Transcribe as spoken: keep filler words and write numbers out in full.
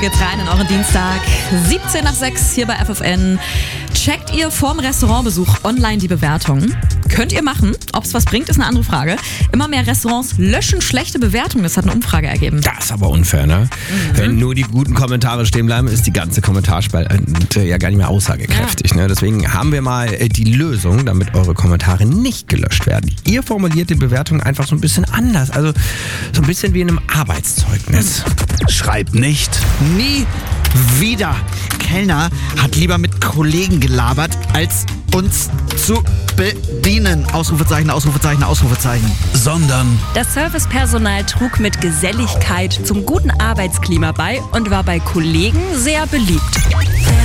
Geht's rein in euren Dienstag. siebzehn nach sechs hier bei F F N. Checkt ihr vorm Restaurantbesuch online die Bewertungen? Könnt ihr machen. Ob es was bringt, ist eine andere Frage. Immer mehr Restaurants löschen schlechte Bewertungen. Das hat eine Umfrage ergeben. Das ist aber unfair, ne? Mhm. Wenn nur die guten Kommentare stehen bleiben, ist die ganze Kommentarspalte ja gar nicht mehr aussagekräftig. Ja. Ne? Deswegen haben wir mal die Lösung, damit eure Kommentare nicht gelöscht werden. Ihr formuliert die Bewertung einfach so ein bisschen anders. Also so ein bisschen wie in einem Arbeitszeugnis. Mhm. Schreibt nicht nie wieder. Kellner hat lieber mit Kollegen gelabert, als uns zu bedienen. Ausrufezeichen, Ausrufezeichen, Ausrufezeichen. Sondern das Servicepersonal trug mit Geselligkeit zum guten Arbeitsklima bei und war bei Kollegen sehr beliebt.